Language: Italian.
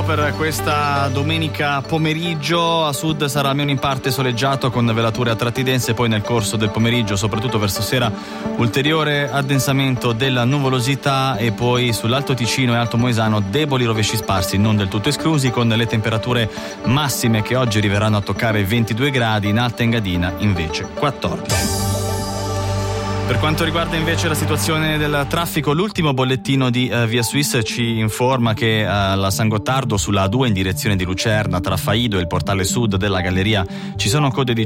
per questa domenica pomeriggio. A sud sarà almeno in parte soleggiato con velature a tratti dense, poi nel corso del pomeriggio, soprattutto verso sera, ulteriore addensamento della nuvolosità e poi sull'Alto Ticino e Alto Moesano deboli rovesci sparsi, non del tutto esclusi, con le temperature massime che oggi arriveranno a toccare 22 gradi, in Alta Engadina invece 14. Per quanto riguarda invece la situazione del traffico, l'ultimo bollettino di Via Suisse ci informa che la San Gottardo sulla A2 in direzione di Lucerna tra Faido e il portale sud della galleria ci sono code di